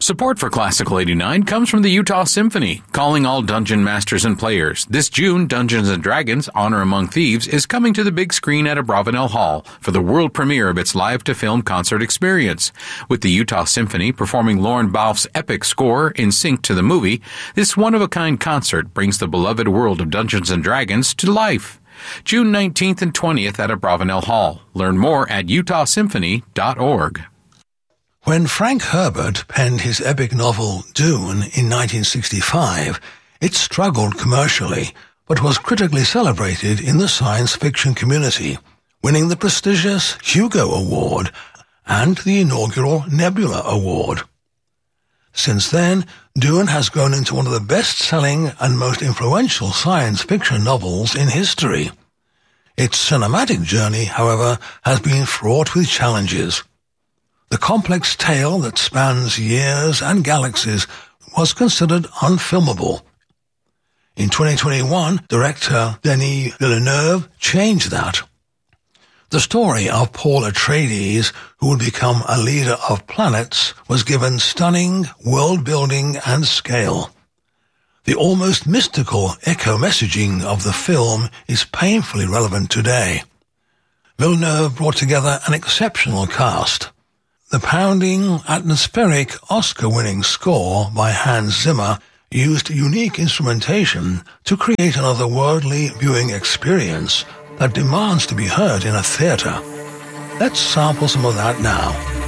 Support for Classical 89 comes from the Utah Symphony, calling all dungeon masters and players. This June, Dungeons & Dragons Honor Among Thieves is coming to the big screen at Abravanel Hall for the world premiere of its live-to-film concert experience. With the Utah Symphony performing Lorne Balfe's epic score in sync to the movie, this one-of-a-kind concert brings the beloved world of Dungeons & Dragons to life. June 19th and 20th at Abravanel Hall. Learn more at utahsymphony.org. When Frank Herbert penned his epic novel Dune in 1965, it struggled commercially, but was critically celebrated in the science fiction community, winning the prestigious Hugo Award and the inaugural Nebula Award. Since then, Dune has grown into one of the best-selling and most influential science fiction novels in history. Its cinematic journey, however, has been fraught with challenges. The complex tale that spans years and galaxies was considered unfilmable. In 2021, director Denis Villeneuve changed that. The story of Paul Atreides, who would become a leader of planets, was given stunning world-building and scale. The almost mystical echo-messaging of the film is painfully relevant today. Villeneuve brought together an exceptional cast. The pounding, atmospheric, Oscar-winning score by Hans Zimmer used unique instrumentation to create an otherworldly viewing experience that demands to be heard in a theater. Let's sample some of that now.